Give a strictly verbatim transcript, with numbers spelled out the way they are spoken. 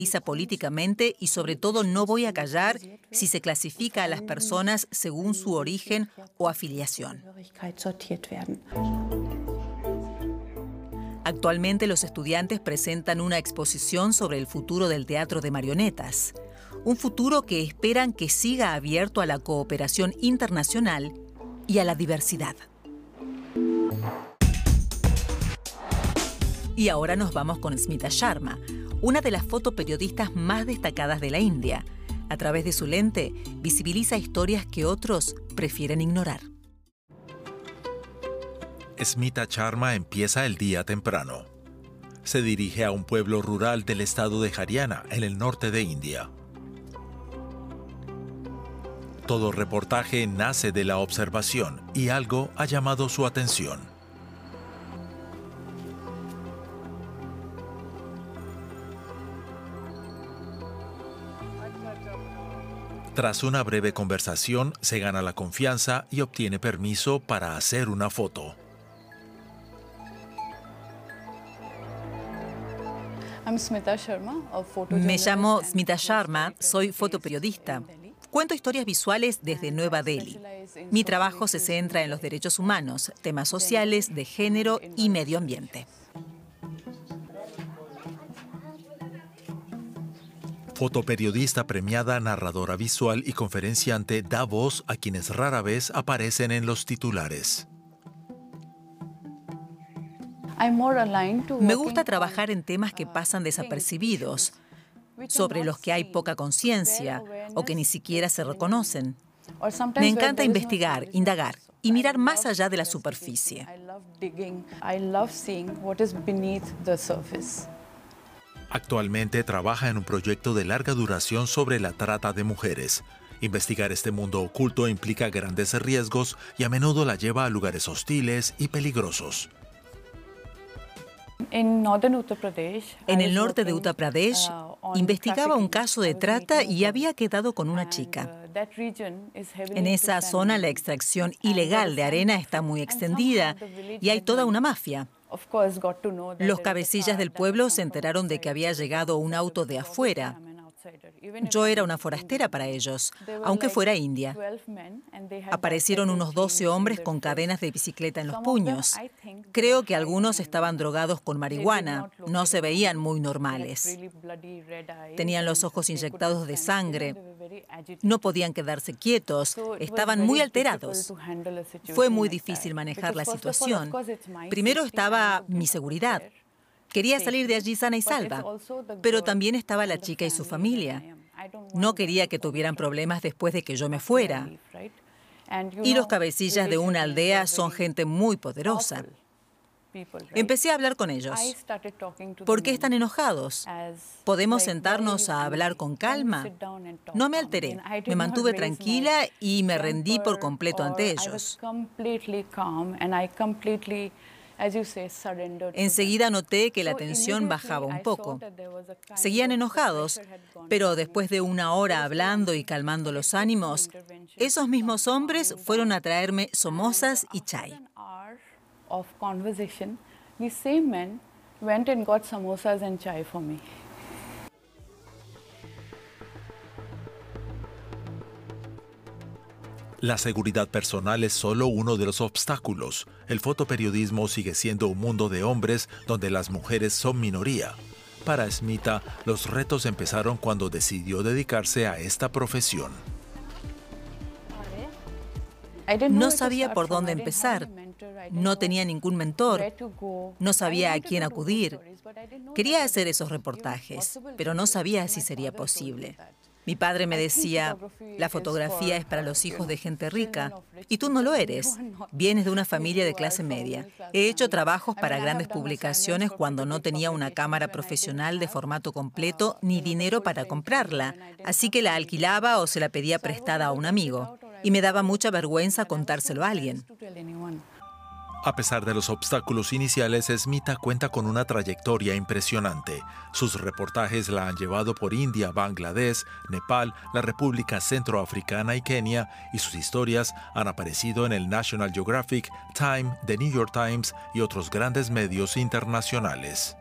políticamente y sobre todo no voy a callar si se clasifica a las personas según su origen o afiliación. Actualmente los estudiantes presentan una exposición sobre el futuro del teatro de marionetas, un futuro que esperan que siga abierto a la cooperación internacional y a la diversidad. Y ahora nos vamos con Smita Sharma, una de las fotoperiodistas más destacadas de la India. A través de su lente, visibiliza historias que otros prefieren ignorar. Smita Sharma empieza el día temprano. Se dirige a un pueblo rural del estado de Haryana, en el norte de India. Todo reportaje nace de la observación y algo ha llamado su atención. Tras una breve conversación, se gana la confianza y obtiene permiso para hacer una foto. Me llamo Smita Sharma, soy fotoperiodista. Cuento historias visuales desde Nueva Delhi. Mi trabajo se centra en los derechos humanos, temas sociales, de género y medio ambiente. Fotoperiodista premiada, narradora visual y conferenciante, da voz a quienes rara vez aparecen en los titulares. Me gusta trabajar en temas que pasan desapercibidos, sobre los que hay poca conciencia o que ni siquiera se reconocen. Me encanta investigar, indagar y mirar más allá de la superficie. Actualmente trabaja en un proyecto de larga duración sobre la trata de mujeres. Investigar este mundo oculto implica grandes riesgos y a menudo la lleva a lugares hostiles y peligrosos. En el norte de Uttar Pradesh, investigaba un caso de trata y había quedado con una chica. En esa zona la extracción ilegal de arena está muy extendida y hay toda una mafia. Los cabecillas del pueblo se enteraron de que había llegado un auto de afuera. Yo era una forastera para ellos, aunque fuera india. Aparecieron unos doce hombres con cadenas de bicicleta en los puños. Creo que algunos estaban drogados con marihuana, no se veían muy normales. Tenían los ojos inyectados de sangre, no podían quedarse quietos, estaban muy alterados. Fue muy difícil manejar la situación. Primero estaba mi seguridad. Quería salir de allí sana y salva, pero también estaba la chica y su familia. No quería que tuvieran problemas después de que yo me fuera. Y los cabecillas de una aldea son gente muy poderosa. Empecé a hablar con ellos. ¿Por qué están enojados? ¿Podemos sentarnos a hablar con calma? No me alteré, me mantuve tranquila y me rendí por completo ante ellos. Enseguida noté que la tensión bajaba un poco. Seguían enojados, pero después de una hora hablando y calmando los ánimos, esos mismos hombres fueron a traerme somosas y chai. La seguridad personal es solo uno de los obstáculos. El fotoperiodismo sigue siendo un mundo de hombres donde las mujeres son minoría. Para Smita, los retos empezaron cuando decidió dedicarse a esta profesión. No sabía por dónde empezar. No tenía ningún mentor. No sabía a quién acudir. Quería hacer esos reportajes, pero no sabía si sería posible. Mi padre me decía, la fotografía es para los hijos de gente rica, y tú no lo eres. Vienes de una familia de clase media. He hecho trabajos para grandes publicaciones cuando no tenía una cámara profesional de formato completo ni dinero para comprarla, así que la alquilaba o se la pedía prestada a un amigo. Y me daba mucha vergüenza contárselo a alguien. A pesar de los obstáculos iniciales, Smita cuenta con una trayectoria impresionante. Sus reportajes la han llevado por India, Bangladesh, Nepal, la República Centroafricana y Kenia, y sus historias han aparecido en el National Geographic, Time, The New York Times y otros grandes medios internacionales.